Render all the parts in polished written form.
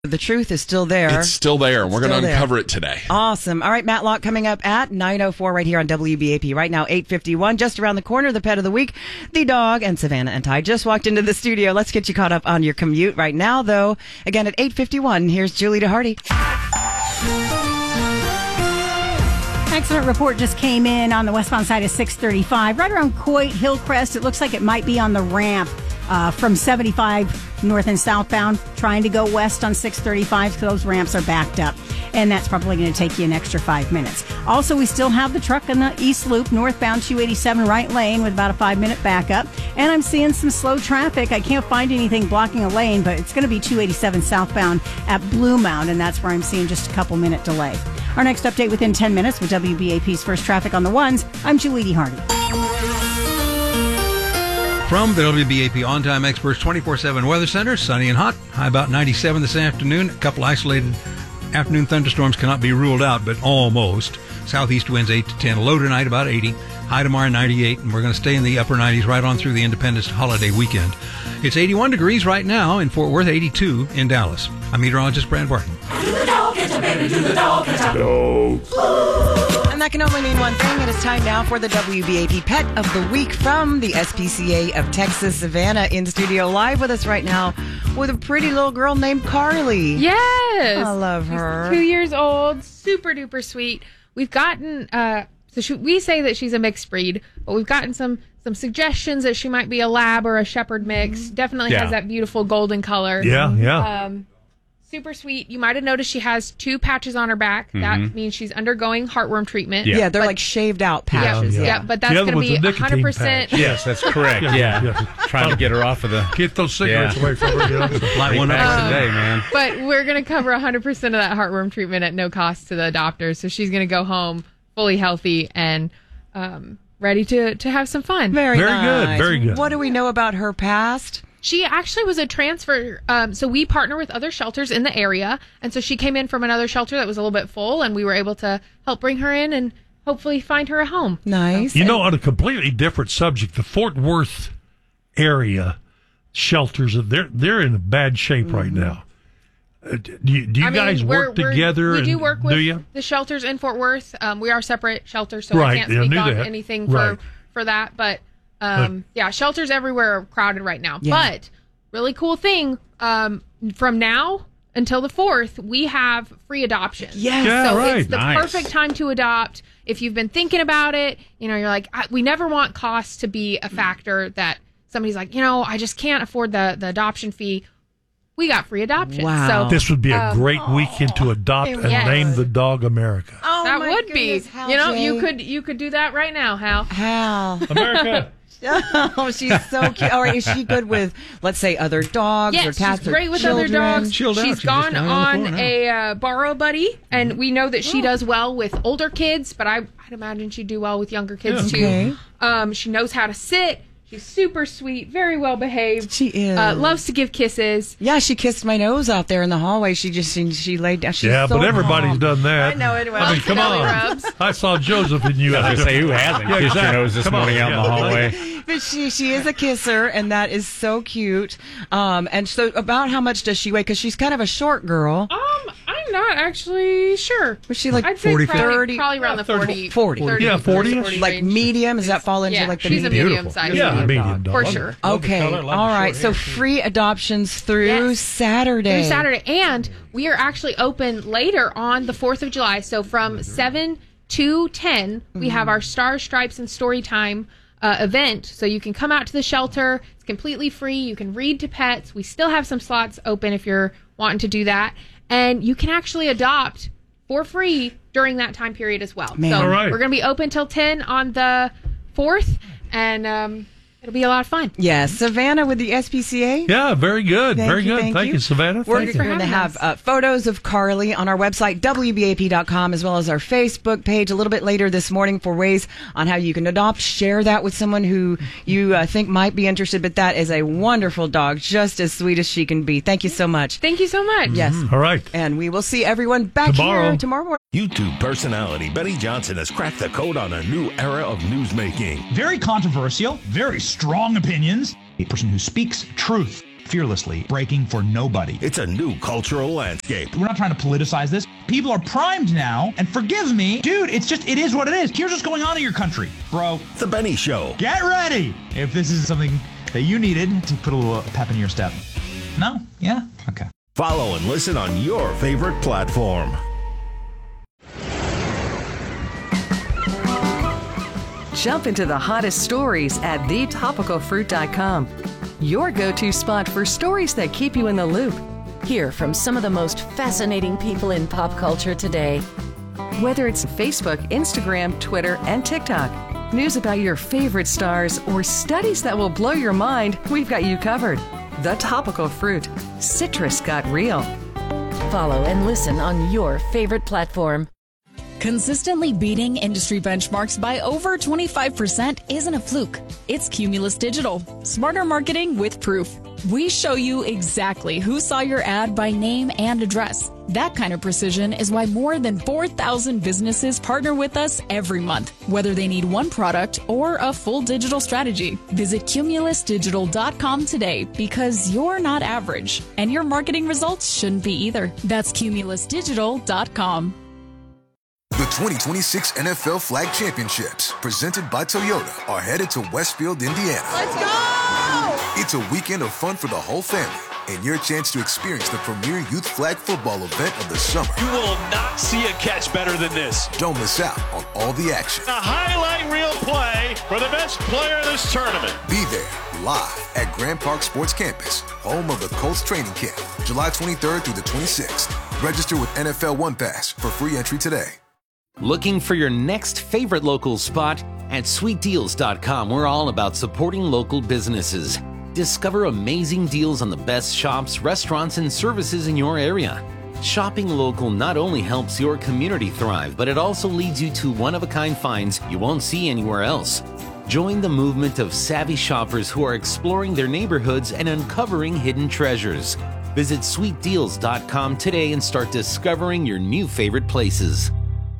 The truth is still there. It's still there. We're going to uncover it today. Awesome. All right, Matlock coming up at 9:04 right here on WBAP. Right now, 8:51, just around the corner, the pet of the week, the dog, and Savannah and Ty just walked into the studio. Let's get you caught up on your commute right now, though. Again, at 8:51, here's Julie DeHardy. Accident report just came in on the westbound side of 635, right around Coit Hillcrest. It looks like it might be on the ramp from 75 north and southbound, trying to go west on 635. So those ramps are backed up, and that's probably going to take you an extra 5 minutes. Also, we still have the truck in the East Loop, northbound 287 right lane with about a 5-minute backup. And I'm seeing some slow traffic. I can't find anything blocking a lane, but it's going to be 287 southbound at Blue Mound, and that's where I'm seeing just a couple minute delay. Our next update within 10 minutes with WBAP's First Traffic on the Ones. I'm Julie DeHardy. From the WBAP On-Time Experts 24/7 Weather Center, sunny and hot. High about 97 this afternoon. A couple isolated afternoon thunderstorms cannot be ruled out, but almost. Southeast winds 8 to 10. Low tonight about 80. High tomorrow 98. And we're going to stay in the upper 90s right on through the Independence holiday weekend. It's 81 degrees right now in Fort Worth, 82 in Dallas. I'm meteorologist Brad Barton. Do the dog, get a baby, do the dog, get a dog. And that can only mean one thing. It is time now for the WBAP Pet of the Week from the SPCA of Texas. Savannah in studio live with us right now with a pretty little girl named Carly. Yes. I love her. She's 2 years old, super duper sweet. We've gotten, we say that she's a mixed breed, but we've gotten some suggestions that she might be a lab or a shepherd mix. Definitely has that beautiful golden color. Yeah. Super sweet. You might have noticed she has 2 patches on her back. Mm-hmm. That means she's undergoing heartworm treatment. Yeah, they're like shaved out patches. Yeah, but that's going to be 100%. Yes, that's correct. Yeah. Trying to get her off of the... Get those cigarettes away from her. Light one up today, man. But we're going to cover 100% of that heartworm treatment at no cost to the adopter. So she's going to go home fully healthy and ready to have some fun. Very nice. Good. Very good. What do we know about her past? She actually was a transfer. So we partner with other shelters in the area. And so she came in from another shelter that was a little bit full, and we were able to help bring her in and hopefully find her a home. Nice. You know, on a completely different subject, the Fort Worth area shelters, they're in bad shape right now. Do you guys work together? We do work with the shelters in Fort Worth. We are separate shelters, so I can't speak on anything for that. But shelters everywhere are crowded right now. Yeah. But really cool thing, from now until the 4th, we have free adoption. Yes. Yeah, so right. it's the perfect time to adopt. If you've been thinking about it, you're like, we never want costs to be a factor that somebody's like, I just can't afford the adoption fee. We got free adoption. Wow. So this would be a great weekend to adopt and name the dog America. Oh, that my would goodness, be. Hal You could do that right now, Hal. America. Oh, she's so cute. All right, is she good with, let's say, other dogs or cats? She's great with children? other dogs. Chilled out. She's gone on a borrow buddy, and we know that she does well with older kids, but I'd imagine she'd do well with younger kids too. She knows how to sit. She's super sweet, very well behaved. She is. Loves to give kisses. Yeah, she kissed my nose out there in the hallway. She laid down. She's so but everybody's calm. done that. I know it well. I mean, come on. Rubs. I saw Joseph and you. I was going to say, who hasn't kissed your nose this morning out in the hallway? But she is a kisser, and that is so cute. And so, about how much does she weigh? Because she's kind of a short girl. I'm not actually sure. Was she like I'd say 40, probably around the 40. 40. 30, Yeah, 40. 40 like range. medium? Does that fall into like the she's medium? a medium size. Yeah, medium dog. For sure. Okay. All right. So free adoptions through Saturday. Through Saturday. And we are actually open later on the 4th of July. So from 7 to 10, we have our Stars, Stripes, and Storytime event. So you can come out to the shelter. It's completely free. You can read to pets. We still have some slots open if you're wanting to do that. And you can actually adopt for free during that time period as well. Man. So All right. we're going to be open till 10 on the 4th. And it'll be a lot of fun. Yes. Savannah with the SPCA. Yeah, very good. Very good. Thank Thank you, Savannah. We're Thank you. going to have photos of Carly on our website, WBAP.com, as well as our Facebook page a little bit later this morning for ways on how you can adopt. Share that with someone who you think might be interested. But that is a wonderful dog, just as sweet as she can be. Thank you so much. Thank you so much. Yes. All right. And we will see everyone back here tomorrow morning. YouTube personality Betty Johnson has cracked the code on a new era of newsmaking. Very controversial, very strong opinions, a person who speaks truth. fearlessly, breaking for nobody. It's a new cultural landscape. We're not trying to politicize this. People are primed now, and forgive me, dude, it is what it is. Here's what's going on in your country, bro. The Benny Show. Get ready if this is something that you needed to put a little pep in your step. No? Yeah? Okay. Follow and listen on your favorite platform. Jump into the hottest stories at thetopicalfruit.com. Your go-to spot for stories that keep you in the loop. Hear from some of the most fascinating people in pop culture today. Whether it's Facebook, Instagram, Twitter, and TikTok, news about your favorite stars, or studies that will blow your mind, we've got you covered. The Topical Fruit. Citrus got real. Follow and listen on your favorite platform. Consistently beating industry benchmarks by over 25% isn't a fluke. It's Cumulus Digital. Smarter marketing with proof. We show you exactly who saw your ad by name and address. That kind of precision is why more than 4,000 businesses partner with us every month, whether they need one product or a full digital strategy. Visit cumulusdigital.com today because you're not average, and your marketing results shouldn't be either. That's cumulusdigital.com. The 2026 NFL Flag Championships, presented by Toyota, are headed to Westfield, Indiana. Let's go! It's a weekend of fun for the whole family and your chance to experience the premier youth flag football event of the summer. You will not see a catch better than this. Don't miss out on all the action. A highlight reel play for the best player in this tournament. Be there live at Grand Park Sports Campus, home of the Colts training camp, July 23rd through the 26th. Register with NFL One Pass for free entry today. Looking for your next favorite local spot? At sweetdeals.com, we're all about supporting local businesses. Discover amazing deals on the best shops, restaurants, and services in your area. Shopping local not only helps your community thrive, but it also leads you to one-of-a-kind finds you won't see anywhere else. Join the movement of savvy shoppers who are exploring their neighborhoods and uncovering hidden treasures. Visit sweetdeals.com today and start discovering your new favorite places.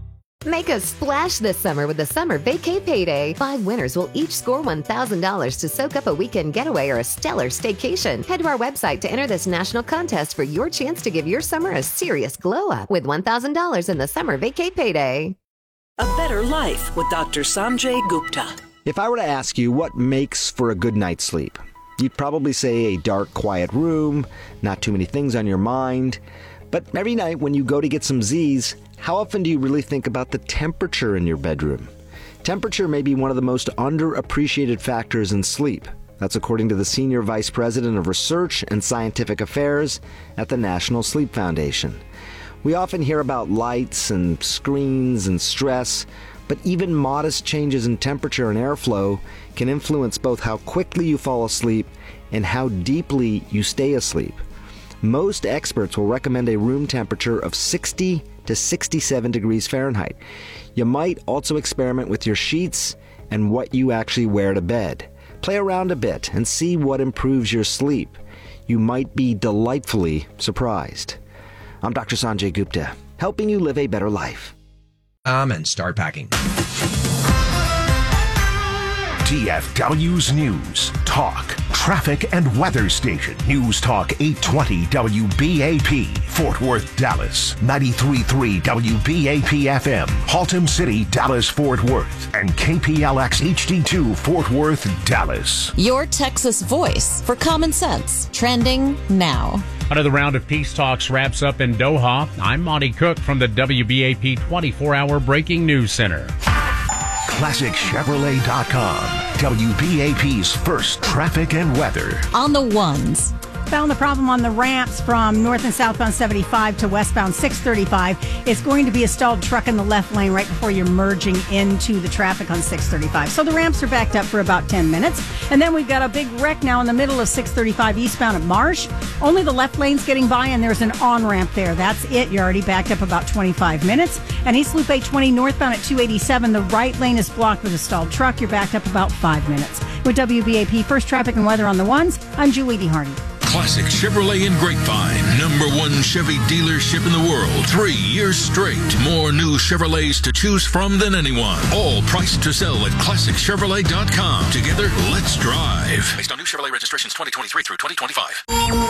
Make a splash this summer with the Summer Vacay Payday. 5 winners will each score $1,000 to soak up a weekend getaway or a stellar staycation. Head to our website to enter this national contest for your chance to give your summer a serious glow-up with $1,000 in the Summer Vacay Payday. A better life with Dr. Sanjay Gupta. If I were to ask you what makes for a good night's sleep, you'd probably say a dark, quiet room, not too many things on your mind. But every night when you go to get some Z's, how often do you really think about the temperature in your bedroom? Temperature may be one of the most underappreciated factors in sleep. That's according to the Senior Vice President of Research and Scientific Affairs at the National Sleep Foundation. We often hear about lights and screens and stress, but even modest changes in temperature and airflow can influence both how quickly you fall asleep and how deeply you stay asleep. Most experts will recommend a room temperature of 60 to 67 degrees Fahrenheit. You might also experiment with your sheets and what you actually wear to bed. Play around a bit and see what improves your sleep. You might be delightfully surprised. I'm Dr. Sanjay Gupta, helping you live a better life. And start packing. DFW's News, Talk, Traffic and Weather Station. News Talk 820 WBAP, Fort Worth, Dallas. 93.3 WBAP FM, Haltom City, Dallas, Fort Worth. And KPLX HD2, Fort Worth, Dallas. Your Texas voice for common sense. Trending now. Another round of peace talks wraps up in Doha. I'm Monty Cook from the WBAP 24-hour Breaking News Center. ClassicChevrolet.com, WBAP's first traffic and weather. On the ones. Found the problem on the ramps from north and southbound 75 to westbound 635. It's going to be a stalled truck in the left lane right before you're merging into the traffic on 635. So the ramps are backed up for about 10 minutes. And then we've got a big wreck now in the middle of 635 eastbound at Marsh. Only the left lane's getting by, and there's an on-ramp there. That's it. You're already backed up about 25 minutes. And East Loop 820 northbound at 287. The right lane is blocked with a stalled truck. You're backed up about 5 minutes. With WBAP First Traffic and Weather on the ones, I'm Julie D. Hardy. Classic Chevrolet in Grapevine. #1 Chevy dealership in the world. 3 years straight. More new Chevrolets to choose from than anyone. All priced to sell at ClassicChevrolet.com. Together, let's drive. Based on new Chevrolet registrations 2023 through 2025.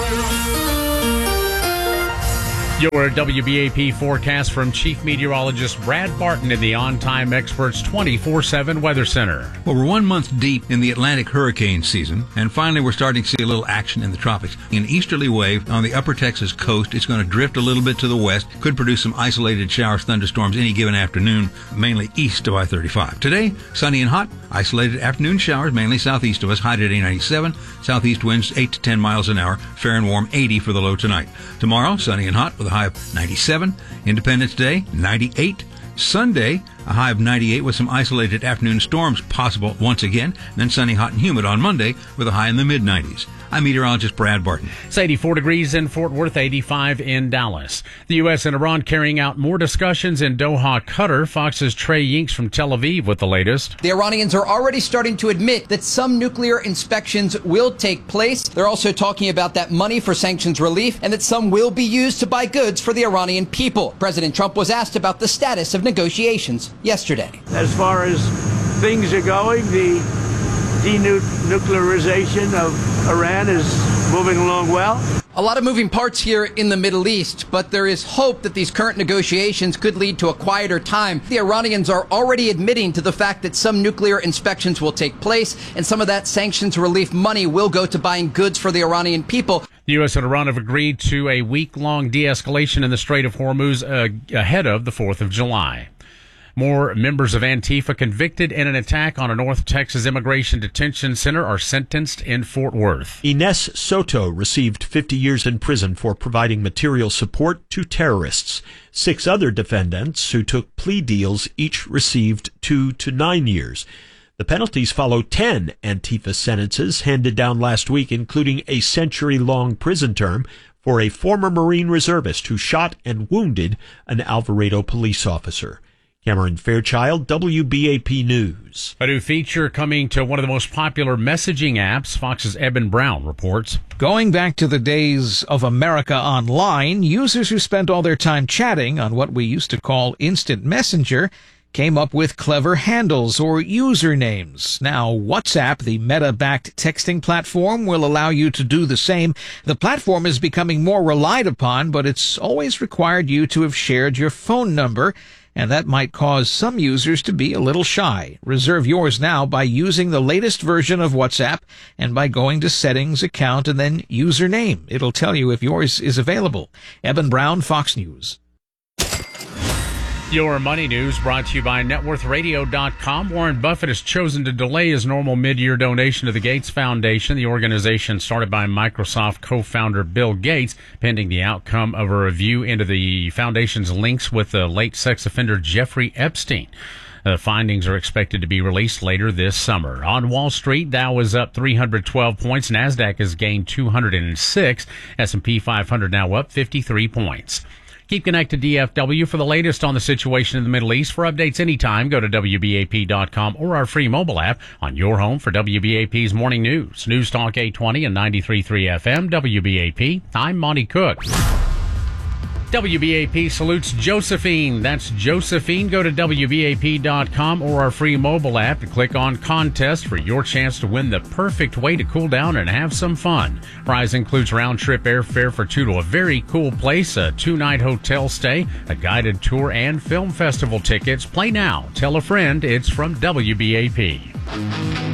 Your WBAP forecast from Chief Meteorologist Brad Barton in the On Time Experts 24/7 Weather Center. Well, we're 1 month deep in the Atlantic hurricane season, and finally we're starting to see a little action in the tropics. An easterly wave on the upper Texas coast. It's going to drift a little bit to the west. Could produce some isolated showers, thunderstorms any given afternoon, mainly east of I-35. Today, sunny and hot. Isolated afternoon showers, mainly southeast of us. High today 97. Southeast winds 8 to 10 miles an hour. Fair and warm 80 for the low tonight. Tomorrow, sunny and hot with a high of 97. Independence Day, 98. Sunday, a high of 98 with some isolated afternoon storms possible once again. Then sunny, hot, and humid on Monday with a high in the mid-90s. I'm meteorologist Brad Barton. It's 84 degrees in Fort Worth, 85 in Dallas. The U.S. and Iran carrying out more discussions in Doha, Qatar. Fox's Trey Yinks from Tel Aviv with the latest. The Iranians are already starting to admit that some nuclear inspections will take place. They're also talking about that money for sanctions relief and that some will be used to buy goods for the Iranian people. President Trump was asked about the status of negotiations yesterday. As far as things are going, the denuclearization of Iran is moving along well. A lot of moving parts here in the Middle East, but there is hope that these current negotiations could lead to a quieter time. The Iranians are already admitting to the fact that some nuclear inspections will take place, and some of that sanctions relief money will go to buying goods for the Iranian people. The U.S. and Iran have agreed to a week-long de-escalation in the Strait of Hormuz ahead of the 4th of July. More members of Antifa convicted in an attack on a North Texas immigration detention center are sentenced in Fort Worth. Ines Soto received 50 years in prison for providing material support to terrorists. 6 other defendants who took plea deals each received 2 to 9 years. The penalties follow 10 Antifa sentences handed down last week, including a century-long prison term for a former Marine reservist who shot and wounded an Alvarado police officer. Cameron Fairchild, WBAP News. A new feature coming to one of the most popular messaging apps, Fox's Eben Brown reports. Going back to the days of America Online, users who spent all their time chatting on what we used to call Instant Messenger came up with clever handles or usernames. Now, WhatsApp, the Meta-backed texting platform, will allow you to do the same. The platform is becoming more relied upon, but it's always required you to have shared your phone number, and that might cause some users to be a little shy. Reserve yours now by using the latest version of WhatsApp and by going to Settings, Account, and then Username. It'll tell you if yours is available. Eben Brown, Fox News. Your money news brought to you by NetWorthRadio.com. Warren Buffett has chosen to delay his normal mid-year donation to the Gates Foundation, the organization started by Microsoft co-founder Bill Gates, pending the outcome of a review into the foundation's links with the late sex offender Jeffrey Epstein. The findings are expected to be released later this summer. On Wall Street, Dow is up 312 points. NASDAQ has gained 206. S&P 500 now up 53 points. Keep connected to DFW for the latest on the situation in the Middle East. For updates anytime, go to WBAP.com or our free mobile app on your home for WBAP's morning news. News Talk 820 and 93.3 FM, WBAP. I'm Monty Cook. WBAP salutes Josephine. That's Josephine. Go to WBAP.com or our free mobile app and click on contest for your chance to win the perfect way to cool down and have some fun. Prize includes round-trip airfare for 2 to a very cool place, a 2-night hotel stay, a guided tour, and film festival tickets. Play now. Tell a friend it's from WBAP.